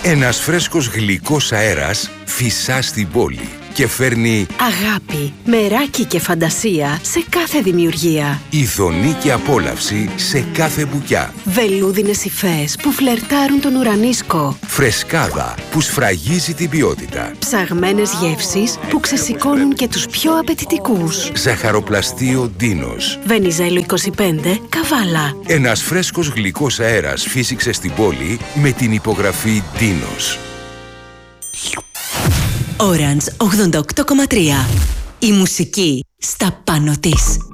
Ένας φρέσκος γλυκός αέρας φυσά στην πόλη και φέρνει αγάπη, μεράκι και φαντασία σε κάθε δημιουργία. ειδονή και απόλαυση σε κάθε μπουκιά. Βελούδινες υφές που φλερτάρουν τον ουρανίσκο. Φρεσκάδα που σφραγίζει την ποιότητα. Ψαγμένες γεύσεις που ξεσηκώνουν και τους πιο απαιτητικούς. Ζαχαροπλαστείο Ντίνος. Βενιζέλο 25, Καβάλα. Ένας φρέσκος γλυκός αέρας φύσηξε στην πόλη με την υπογραφή Ντίνος. Orange 88,3. Η μουσική στα πάνω της.